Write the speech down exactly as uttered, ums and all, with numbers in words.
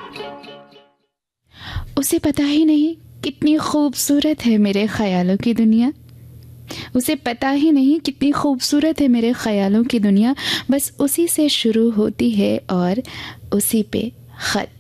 उसे पता ही नहीं कितनी खूबसूरत है मेरे ख्यालों की दुनिया। उसे पता ही नहीं कितनी खूबसूरत है मेरे ख्यालों की दुनिया। बस उसी से शुरू होती है और उसी पे ख़त्म।